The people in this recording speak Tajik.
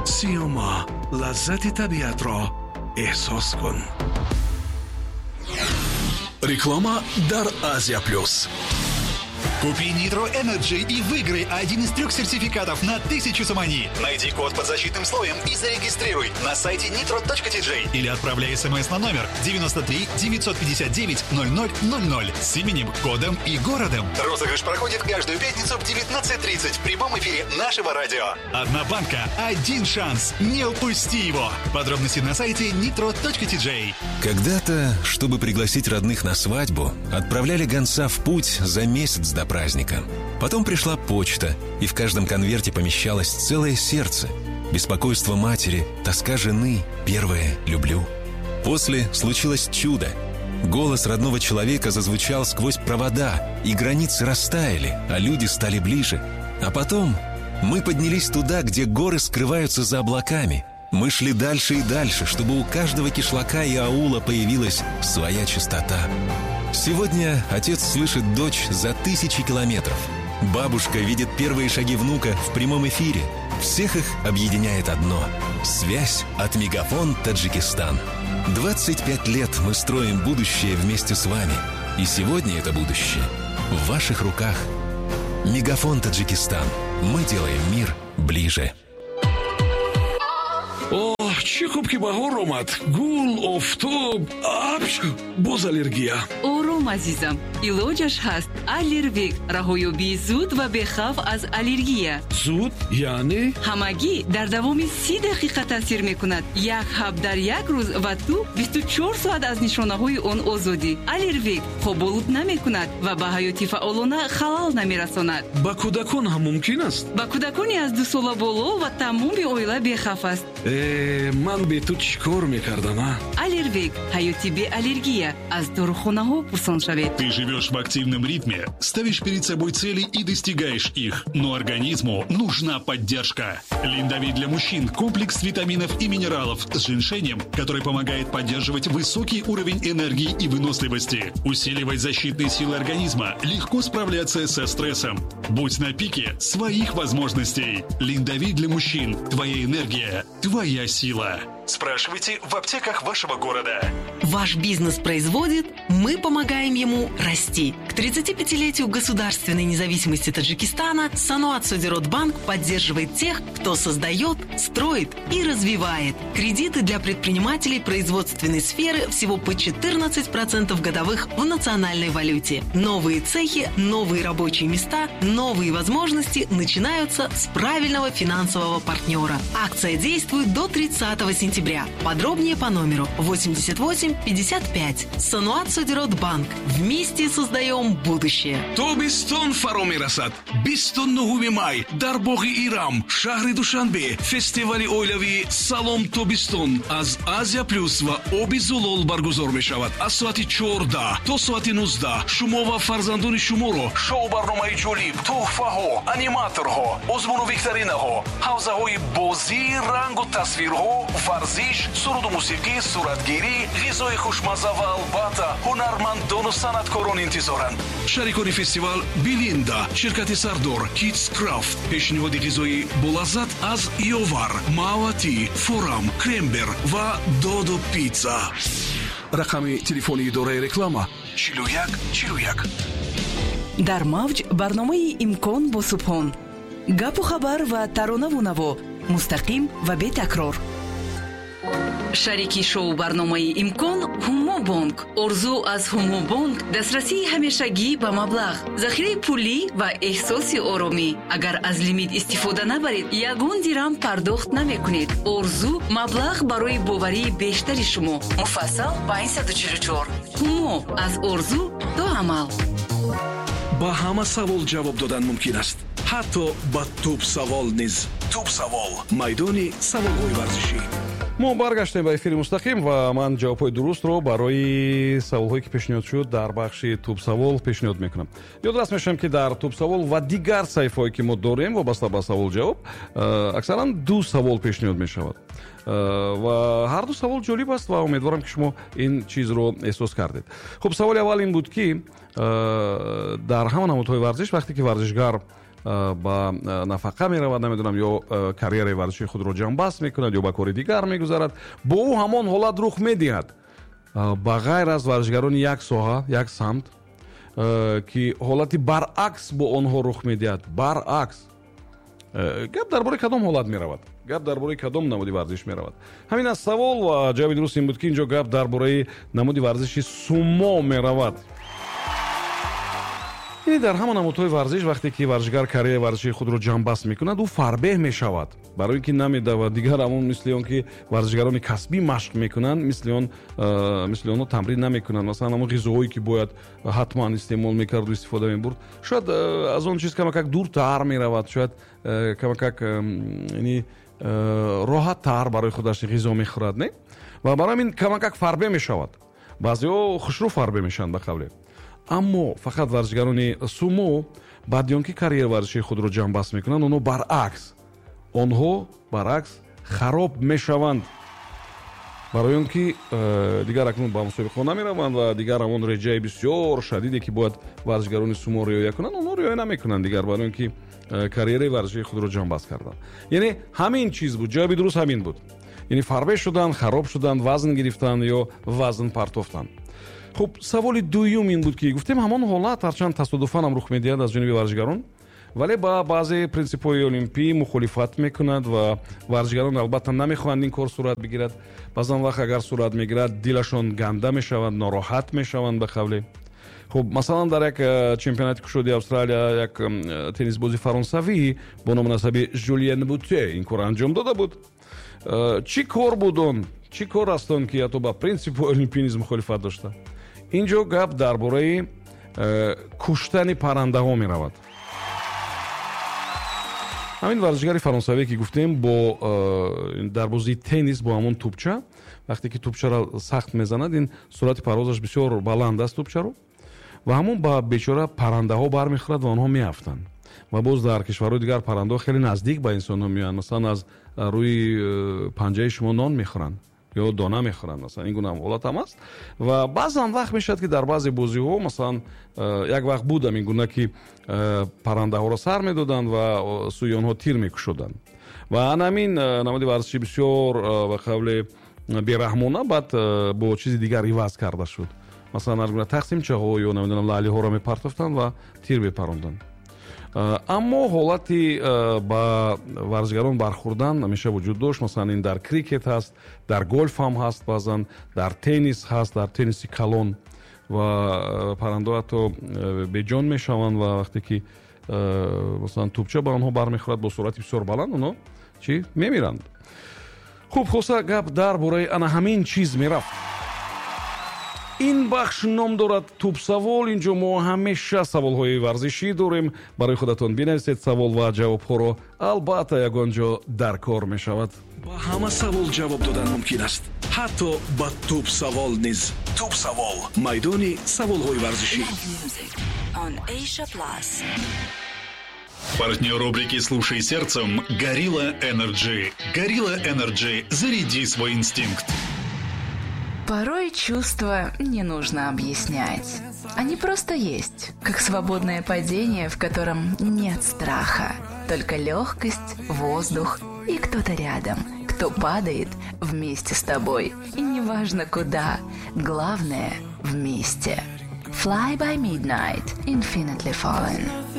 سیوما، لذت طبیعت را احساس کن. Реклама «Дар Азия Плюс». Купи Nitro Energy и выиграй один из 3 сертификатов на 1000 самани. Найди код под защитным слоем и зарегистрируй на сайте nitro.tj или отправляй смс на номер 93 959 0000 с именем, кодом и городом. Розыгрыш проходит каждую пятницу в 19:30 в прямом эфире нашего радио. Одна банка, один шанс. Не упусти его. Подробности на сайте nitro.tj. Когда-то, чтобы пригласить родных на свадьбу, отправляли гонца в путь за месяц до праздника. Потом пришла почта, и в каждом конверте помещалось целое сердце. Беспокойство матери, тоска жены, первое «люблю». После случилось чудо. Голос родного человека зазвучал сквозь провода, и границы растаяли, а люди стали ближе. А потом мы поднялись туда, где горы скрываются за облаками. Мы шли дальше и дальше, чтобы у каждого кишлака и аула появилась своя чистота. Сегодня отец слышит дочь за 1000 километров. Бабушка видит первые шаги внука в прямом эфире. Всех их объединяет одно – связь от Мегафон Таджикистан. 25 лет мы строим будущее вместе с вами. И сегодня это будущее в ваших руках. Мегафон Таджикистан. Мы делаем мир ближе. چی خوب که بهار آمد. گل، آفتاب، ابر، باز аллергия. آروم عزیزم، علاجش هست. آلرویک، رهایابی زود و بی‌خوف از آلرژی. زود یعنی همگی در دوام 30 دقیقه تاثیر میکند. یک حب در یک روز و تو 24 ساعت از نشانه‌های آن آزادی. آلرویک قبول نمیکند و به حیات فعالانه خلل نمیرساند. با کودکان هم ممکن است. با کودکانی از 2 سال بالا و تمام عائله بی‌خوف است. من به تو چیکار میکردم؟ آلرویک، حیاتی بی аллергия. از داروخانه‌ها پرسان شوید. Ты живешь в активном ритме, ставишь перед собой цели и достигаешь их, но организму нужна поддержка. Линдавит для мужчин – комплекс витаминов и минералов с женьшенем, который помогает поддерживать высокий уровень энергии и выносливости, усиливать защитные силы организма, легко справляться со стрессом. Будь на пике своих возможностей. Линдавит для мужчин – твоя энергия, твоя сила. Спрашивайте в аптеках вашего города. Ваш бизнес производит, мы помогаем ему расти. К 35-летию государственной независимости Таджикистана Сануат Содиротбанк поддерживает тех, кто создает, строит и развивает. Кредиты для предпринимателей производственной сферы всего по 14% годовых в национальной валюте. Новые цехи, новые рабочие места, новые возможности начинаются с правильного финансового партнера. Акция действует до 30 сентября. Подробнее по номеру 8855. Сануат Содиротбанк. Вместе создаем будущее. тобистон фаро мерасад. 29 май дар боғи Ирам, шаҳри Душанбе, фестивали оилавии Салом тобистон аз Азия Плюс ва Оби Зулол баргузор мешавад. аз соати 14 то соати 19 шумо ва фарзандони шуморо шоу барномаи ҷолиб, туҳфаҳо, аниматорҳо, озмуну викторинаҳо, ҳавзаҳои бозӣ, рангу тасвирҳо, варзиш, суруду мусиқӣ, суратгирӣ, ғизои хушмазза ва албатта ҳунармандону санъаткорон интизоранд. шарикони фестивал Билинда, ширкати Сардор, Kids Craft, пешниҳоди ғизои болаззат аз Йовар, Маавати, Форам, Крембер ва Додо Пицца. рақами телефони идораи реклама 4141. дар мавҷ барномаи имкон бо субҳон. гапу хабар ва таронаву наво мустақим ва бетакрор. шарики шоу барномаи имкон ҳумо бонк. орзу аз ҳумо бонк дастрасии ҳамешагӣ ба маблағ, захираи пулӣ ва эҳсоси оромӣ. агар аз лимит истифода набаред, ягон дирам пардохт намекунед. орзу маблағ барои боварии бештари шумо. муфассал 544. ҳумо аз орзу то амал. ба ҳама савол ҷавоб додан мумкин аст, ҳатто ба тӯб савол низ. тӯб савол, майдони саволҳои варзишӣ. мо баргаштем ба эфири мустақим ва ман ҷавобҳои дурустро барои саволҳое ки пешниҳод шуд дар бахши тӯбсавол пешниҳод мекунам. ёдрас мешавам ки дар тӯбсавол ва дигар сайфҳое ки мо дорем вобаста ба савол-ҷавоб аксаран 2 савол пешниҳод мешавад ва ҳар ду савол ҷолиб аст ва умедворам ки шумо ин чизро эҳсос кардед. хуб, саволи аввал ин буд ки дар ҳама намудҳои варзиш вақте ки варзишгар ба нафақа меравад, намедонам ё карьераи варзишии худро ҷамъбаст мекунад ё ба кори дигар мегузарад, бо ӯ ҳамон ҳолат рух медиҳад. ба ғайр аз варзишгарони як соҳа, як самт ки ҳолати баръакс бо онҳо рух медиҳад. Баръакс гап дар бораи кадом ҳолат меравад? Гап дар бораи кадом намуди варзиш меравад? Ҳамин аст савол ва ҷавоби дуруст ин буд ки инҷо гап дар бораи намуди варзиши сумо меравад. яъне дар ҳамон намудҳои варзиш вақте ки варзишгар карьераи варзишии худро ҷамъбаст мекунад, ӯ фарбеҳ мешавад, барои ин ки намедавад дигар ҳамон мисли он ки варзишгарони касбӣ машқ мекунанд, мисли онҳо тамрин намекунанд. Масалан ҳамон ғизоҳое ки бояд ҳатман истеъмол мекарду истифода мебурд, шояд аз он чиз камакак дуртар меравад, шояд камакак роҳаттар барои худаш ғизо мехӯрад, не? Ва барои ин камакак фарбеҳ мешавад. баъзеҳо хушрӯ фарбеҳ мешаванд ба қавле. аммо фақат варзишгарони сумо баъди он ки карьераи варзишии худро ҷамъбаст мекунанд, онҳо баръакс хароб мешаванд. барои он ки дигар акнун ба мусобиқаҳо намераванд ва дигар ҳамон реҷаи бисёр шадиде ки бояд варзишгарони сумо риоя кунанд, онҳо риоя намекунанд дигар, барои он ки карьераи варзишии худро ҷамъбаст карданд. яъне ҳамин чиз буд, ҷавоби дуруст ҳамин буд. яъне фарбеҳ шуданд, хароб шуданд, вазн гирифтанд ё вазн партофтанд. хуб, саволи дуюм ин буд ки гуфтем ҳамон ҳолат ҳарчанд тасодуфан ҳам рух медиҳад аз ҷониби варзишгарон, вале ба баъзе принсипҳои олимпӣ мухолифат мекунад ва варзишгарон албатта намехоҳанд ин кор сурат бигирад. баъзан вақт агар сурат мегирад, дилашон ганда мешаванд, нороҳат мешаванд ба қавле. хуб, масалан дар як чемпионати кушодаи Австралия як теннисбози фаронсавӣ бо номунасаби Жюлиен Буте ин кор анҷом дода буд. чӣ кор буд он? чӣ кор аст он ки ҳатто ба принсипҳои олимпӣ низ мухолифат дошта? инҷо гап дар бораи куштани паррандаҳо меравад. ҳамин варзишгари фаронсавие ки гуфтем дар бозии теннис бо ҳамон тӯбча, вақте ки тӯбчаро сахт мезанад, ин сурати парвозаш бисёр баланд аст тӯбчаро ва ҳамон ба бечора паррандаҳо бармехӯрад ва онҳо меафтанд. ва боз дар кишварҳои дигар паррандаҳо хеле наздик ба инсонҳо меоянд. масалан аз рӯи панҷаи шумо нон мехӯранд ё дона мехӯранд. масалан ин гуна ҳолат ҳам аст ва баъзан вақт мешавад ки дар баъзе бозиҳо, масалан як вақт будам ин гуна ки паррандаҳоро сар медоданд ва сӯи онҳо тир мекушоданд ва анамин намуди варзиши бисёр ба қавле бераҳмона баъд бо чизи дигар иваз карда шуд. масалан аз гуна тақсимчаҳо ё намедонам лаълиҳоро мепартофтанд ва тир мепаронданд. аммо ҳолати ба варзишгарон бархӯрдан ҳамеша вуҷуд дошт. масалан ин дар крикет ҳаст, дар голф ҳам ҳаст, баъзан дар теннис ҳаст, дар тенниси калон ва паррандаҳо ҳатто беҷон мешаванд ва вақте ки масалан тӯбча ба онҳо бармехӯрад бо сурати бисёр баланд, онҳо чӣ мемиранд. хуб, хулоса гап дар бораи ана ҳамин чиз мерафт. ин бахш ном дорад тӯбсавол. инҷо мо ҳамеша саволҳои варзишӣ дорем. барои худатон бинависед савол ва ҷавобҳоро, албатта ягон ҷо дар кор мешавад. ба ҳама савол ҷавоб додан мумкин аст, ҳатто ба тӯбсавол низ. тӯбсавол, майдони саволҳои варзишӣ. Партнер рубрики «Слушай сердцем» – Gorilla Energy. Gorilla Energy. Заряди свой инстинкт. Порой чувства не нужно объяснять. Они просто есть, как свободное падение, в котором нет страха. Только легкость, воздух и кто-то рядом, кто падает вместе с тобой. И неважно куда, главное – вместе. Fly by Midnight, Infinitely Fallen.